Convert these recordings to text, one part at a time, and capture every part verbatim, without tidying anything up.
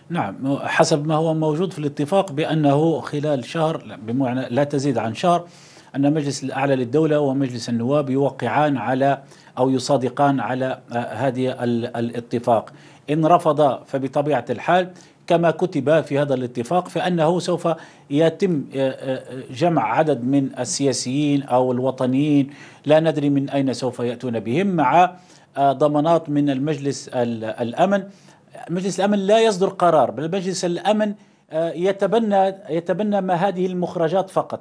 نعم، حسب ما هو موجود في الاتفاق بأنه خلال شهر، بمعنى لا تزيد عن شهر، أن مجلس الأعلى للدولة ومجلس النواب يوقعان على أو يصادقان على آه، هذه ال- الاتفاق. إن رفض فبطبيعة الحال كما كتب في هذا الاتفاق فإنه سوف يتم آه، آه، جمع عدد من السياسيين أو الوطنيين، لا ندري من أين سوف يأتون بهم، مع آه، ضمانات من المجلس ال- الأمن. مجلس الأمن لا يصدر قرار، بل مجلس الأمن آه، يتبنى يتبنى ما هذه المخرجات فقط.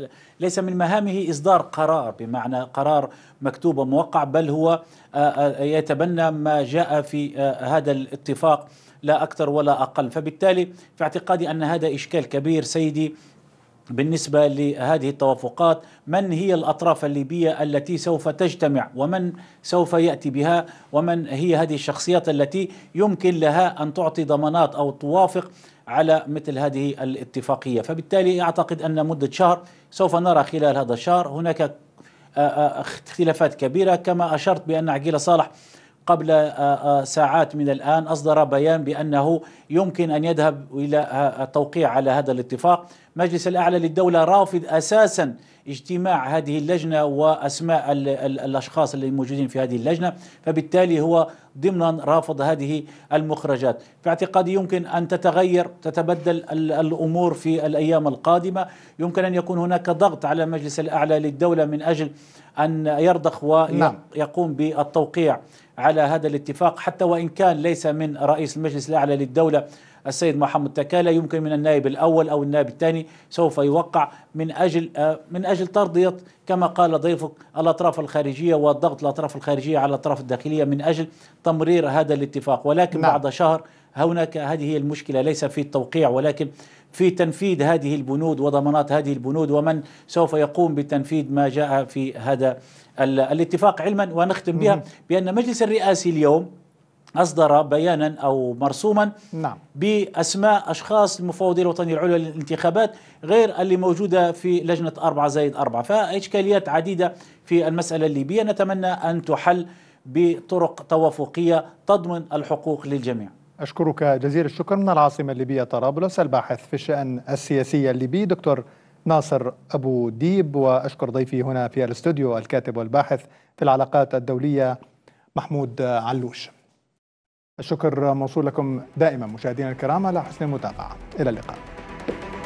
ليس من مهامه إصدار قرار بمعنى قرار مكتوب وموقع، بل هو آه، آه، يتبنى ما جاء في آه، هذا الاتفاق، لا أكثر ولا أقل. فبالتالي في اعتقادي أن هذا إشكال كبير سيدي بالنسبة لهذه التوافقات. من هي الأطراف الليبية التي سوف تجتمع، ومن سوف يأتي بها، ومن هي هذه الشخصيات التي يمكن لها أن تعطي ضمانات أو توافق على مثل هذه الاتفاقية. فبالتالي أعتقد أن مدة شهر سوف نرى خلال هذا الشهر هناك آه، آه، اختلافات كبيرة. كما أشرت بأن عقيل صالح قبل آه، آه، ساعات من الآن أصدر بيان بأنه يمكن أن يذهب إلى آه، التوقيع على هذا الاتفاق. مجلس الأعلى للدولة رافض أساسا اجتماع هذه اللجنة وأسماء ال ال الأشخاص اللي موجودين في هذه اللجنة، فبالتالي هو ضمنا رافض هذه المخرجات. في اعتقادي يمكن أن تتغير تتبدل ال الأمور في الأيام القادمة. يمكن أن يكون هناك ضغط على مجلس الأعلى للدولة من أجل أن يرضخ نعم. ويقوم بالتوقيع على هذا الاتفاق، حتى وإن كان ليس من رئيس المجلس الأعلى للدولة السيد محمد تكالة، يمكن من النائب الأول أو النائب الثاني سوف يوقع من أجل من أجل ترضية كما قال ضيفك الأطراف الخارجية والضغط الأطراف الخارجية على الأطراف الداخلية من أجل تمرير هذا الاتفاق. ولكن نعم. بعد شهر هناك هذه هي المشكلة، ليس في التوقيع ولكن في تنفيذ هذه البنود وضمانات هذه البنود، ومن سوف يقوم بتنفيذ ما جاء في هذا الاتفاق. علما ونختم بها بأن مجلس الرئاسي اليوم أصدر بيانا أو مرسوما نعم. بأسماء أشخاص المفوضية الوطنية العليا للانتخابات غير اللي موجودة في لجنة أربعة زائد أربعة. فإشكاليات عديدة في المسألة الليبية نتمنى أن تحل بطرق توافقية تضمن الحقوق للجميع. أشكرك جزيل الشكر. من العاصمة الليبية طرابلس الباحث في الشأن السياسي الليبي دكتور ناصر أبو ديب، وأشكر ضيفي هنا في الاستوديو الكاتب والباحث في العلاقات الدولية محمود علوش. الشكر موصول لكم دائما مشاهدينا الكرام على حسن المتابعة. إلى اللقاء.